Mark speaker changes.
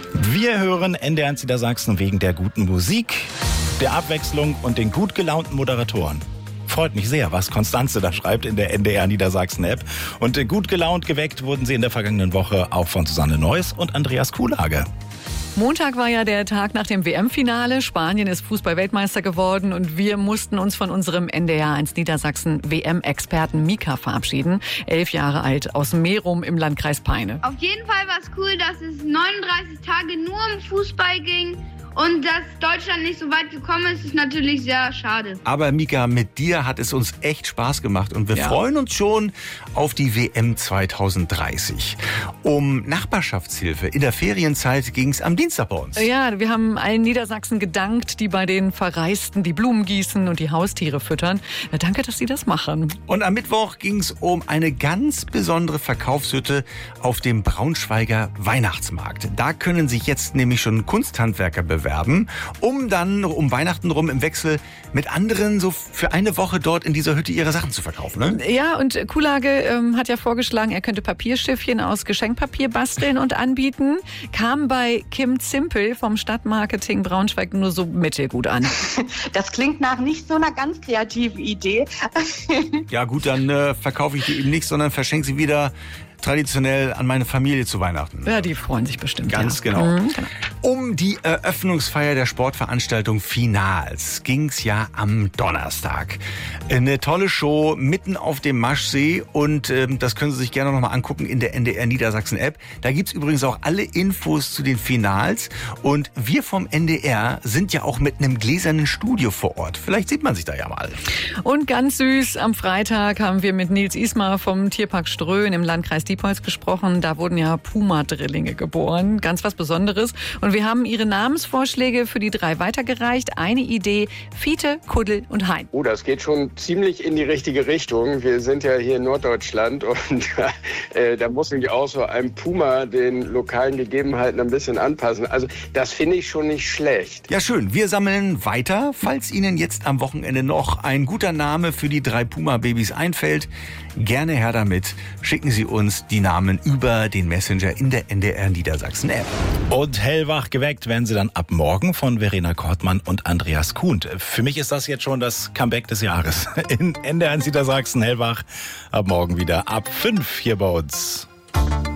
Speaker 1: Wir hören NDR Niedersachsen wegen der guten Musik, der Abwechslung und den gut gelaunten Moderatoren. Freut mich sehr, was Konstanze da schreibt in der NDR Niedersachsen-App. Und gut gelaunt geweckt wurden sie in der vergangenen Woche auch von Susanne Neuss und Andreas Kuhlage.
Speaker 2: Montag war ja der Tag nach dem WM-Finale. Spanien ist Fußball-Weltmeister geworden und wir mussten uns von unserem NDR1 Niedersachsen WM-Experten Mika verabschieden. 11 Jahre alt, aus Merum im Landkreis Peine.
Speaker 3: Auf jeden Fall war es cool, dass es 39 Tage nur um Fußball ging. Und dass Deutschland nicht so weit gekommen ist, ist natürlich sehr schade.
Speaker 4: Aber Mika, mit dir hat es uns echt Spaß gemacht und wir freuen uns schon auf die WM 2030. Um Nachbarschaftshilfe in der Ferienzeit ging es am Dienstag bei uns.
Speaker 2: Ja, wir haben allen Niedersachsen gedankt, die bei den Verreisten die Blumen gießen und die Haustiere füttern. Danke, dass Sie das machen.
Speaker 4: Und am Mittwoch ging es um eine ganz besondere Verkaufshütte auf dem Braunschweiger Weihnachtsmarkt. Da können sich jetzt nämlich schon Kunsthandwerker bewerben, um dann um Weihnachten rum im Wechsel mit anderen so für eine Woche dort in dieser Hütte ihre Sachen zu verkaufen. Ne?
Speaker 2: Ja, und Kuhlage hat ja vorgeschlagen, er könnte Papierschiffchen aus Geschenkpapier basteln und anbieten. Kam bei Kim Zimpel vom Stadtmarketing Braunschweig nur so mittelgut an.
Speaker 5: Das klingt nach nicht so einer ganz kreativen Idee.
Speaker 4: Ja gut, dann verkaufe ich die eben nicht, sondern verschenke sie wieder traditionell an meine Familie zu Weihnachten.
Speaker 2: Ja, die freuen sich bestimmt.
Speaker 4: Ganz genau.
Speaker 2: Genau.
Speaker 4: Um die Eröffnungsfeier der Sportveranstaltung Finals ging es ja am Donnerstag. Eine tolle Show mitten auf dem Maschsee und das können Sie sich gerne noch mal angucken in der NDR Niedersachsen App. Da gibt's übrigens auch alle Infos zu den Finals und wir vom NDR sind ja auch mit einem gläsernen Studio vor Ort. Vielleicht sieht man sich da ja mal.
Speaker 2: Und ganz süß, am Freitag haben wir mit Nils Ismar vom Tierpark Ströhen im Landkreis Diepholz gesprochen. Da wurden ja Puma-Drillinge geboren. Ganz was Besonderes. Und wir haben ihre Namensvorschläge für die 3 weitergereicht. Eine Idee: Fiete, Kuddel und Hein.
Speaker 6: Oh, das geht schon ziemlich in die richtige Richtung. Wir sind ja hier in Norddeutschland und da muss sich auch so ein Puma den lokalen Gegebenheiten ein bisschen anpassen. Also das finde ich schon nicht schlecht.
Speaker 4: Ja, schön. Wir sammeln weiter. Falls Ihnen jetzt am Wochenende noch ein guter Name für die 3 Puma-Babys einfällt, gerne her damit. Schicken Sie uns die Namen über den Messenger in der NDR Niedersachsen App.
Speaker 1: Und hellwach geweckt werden sie dann ab morgen von Verena Kortmann und Andreas Kuhnt. Für mich ist das jetzt schon das Comeback des Jahres. In NDR Niedersachsen hellwach ab morgen wieder ab 5 hier bei uns.